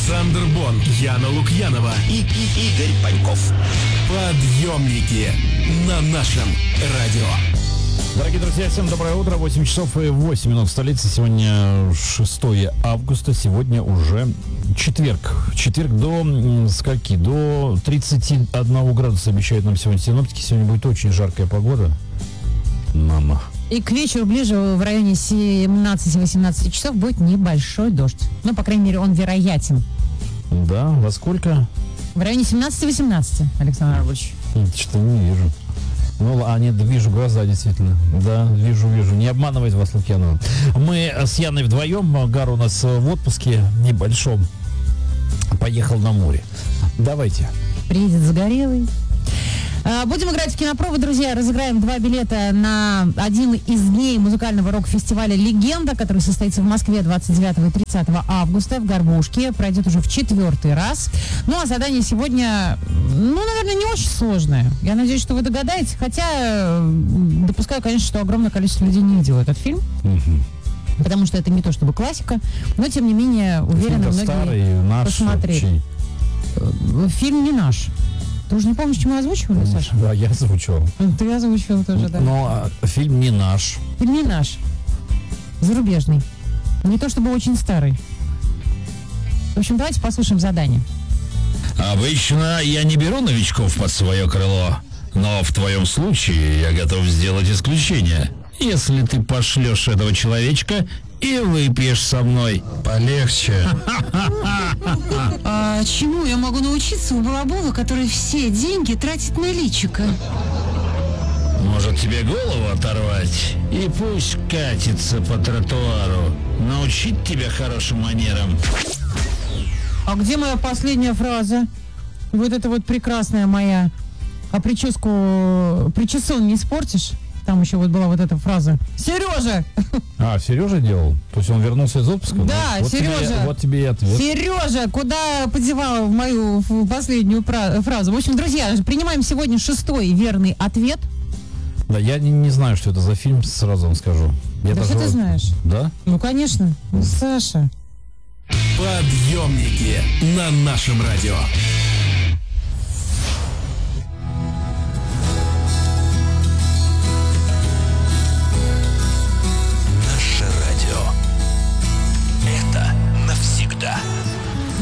Александр Бон, Яна Лукьянова и Игорь Паньков. Подъемники на нашем радио. Дорогие друзья, всем доброе утро. 8 часов и 8 минут в столице. Сегодня 6 августа. Сегодня уже четверг. Четверг до скольки? До 31 градуса обещают нам сегодня синоптики. Сегодня будет очень жаркая погода. Мама. И к вечеру ближе в районе 17-18 часов будет небольшой дождь. Ну, по крайней мере, он вероятен. Да? Во сколько? В районе 17-18, Александр Арбольевич. Что-то не вижу. Ну, нет, вижу глаза, действительно. Да, вижу. Не обманывает вас, Лукьянова. Мы с Яной вдвоем. Гар у нас в отпуске небольшом. Поехал на море. Давайте. Приедет загорелый. Будем играть в кинопробы, друзья. Разыграем 2 билета на один из дней музыкального рок-фестиваля «Легенда», который состоится в Москве 29 и 30 августа в Горбушке. Пройдет уже в 4-й раз. Ну, а задание сегодня, наверное, не очень сложное. Я надеюсь, что вы догадаетесь. Хотя допускаю, конечно, что огромное количество людей не видело этот фильм. Потому что это не то чтобы классика. Но, тем не менее, уверена, многие старый, наш, посмотрели. чей? Фильм не наш. Ты уже не помнишь, чем мы озвучивали, Саша? Да, я озвучивал. Ты озвучивал тоже, да. Но фильм не наш. Фильм не наш. Зарубежный. Не то чтобы очень старый. В общем, давайте послушаем задание. Обычно я не беру новичков под свое крыло, но в твоем случае я готов сделать исключение. Если ты пошлешь этого человечка и выпьешь со мной. Полегче. А чему я могу научиться у балабола, который все деньги тратит на личико? Может, тебе голову оторвать? И пусть катится по тротуару. Научить тебя хорошим манерам. А где моя последняя фраза? Вот это вот прекрасная моя. А причесон не испортишь? Там еще вот была вот эта фраза. Сережа! Сережа делал? То есть он вернулся из отпуска? Да, вот Сережа. Вот тебе и ответ. Сережа, куда подевала мою последнюю фразу? В общем, друзья, принимаем сегодня 6-й верный ответ. Да, я не знаю, что это за фильм, сразу вам скажу. Да что ты знаешь? Да? Ну, конечно. Саша. Подъемники на нашем радио.